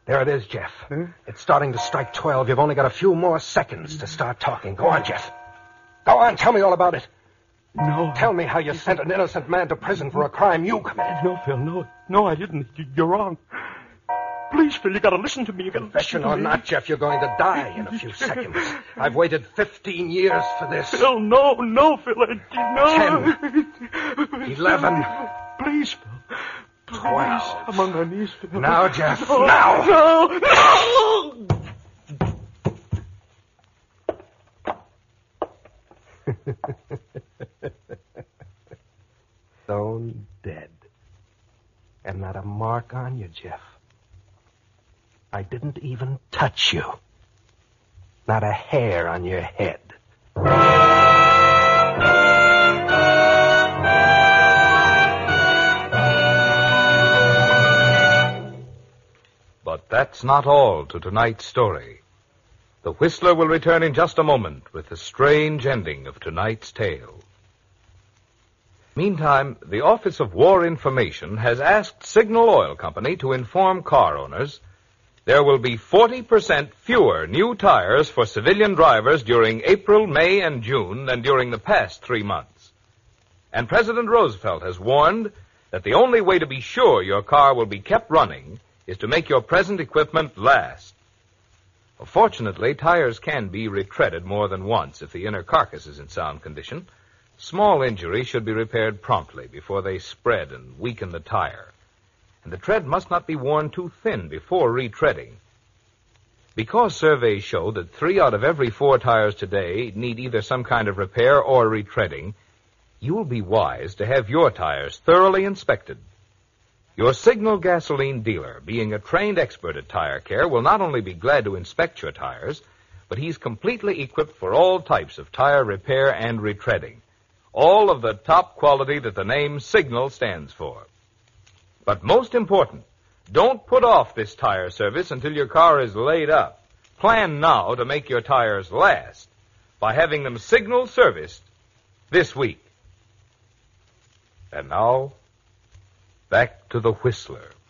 There it is, Jeff. Huh? It's starting to strike 12. You've only got a few more seconds to start talking. Go on, Jeff. Go on, tell me all about it. No. Tell me how you sent an innocent man to prison for a crime you committed. No, Phil, no, I didn't. You're wrong. Please, Phil, you gotta listen to me. You gotta Confession or not, Jeff, you're going to die in a few seconds. I've waited 15 years for this. Phil, no, Phil, no. 10. 11. Please, Phil. Please, 12. I'm on my knees, Phil. Now, Jeff, no, now. No. Stone dead. And not a mark on you, Jeff. I didn't even touch you. Not a hair on your head. But that's not all to tonight's story. The Whistler will return in just a moment with the strange ending of tonight's tale. Meantime, the Office of War Information has asked Signal Oil Company to inform car owners there will be 40% fewer new tires for civilian drivers during April, May, and June than during the past 3 months. And President Roosevelt has warned that the only way to be sure your car will be kept running is to make your present equipment last. Fortunately, tires can be retreaded more than once if the inner carcass is in sound condition. Small injuries should be repaired promptly before they spread and weaken the tire. And the tread must not be worn too thin before retreading. Because surveys show that 3 out of every 4 tires today need either some kind of repair or retreading, you will be wise to have your tires thoroughly inspected. Your Signal gasoline dealer, being a trained expert at tire care, will not only be glad to inspect your tires, but he's completely equipped for all types of tire repair and retreading. All of the top quality that the name Signal stands for. But most important, don't put off this tire service until your car is laid up. Plan now to make your tires last by having them Signal serviced this week. And now, back to the Whistler.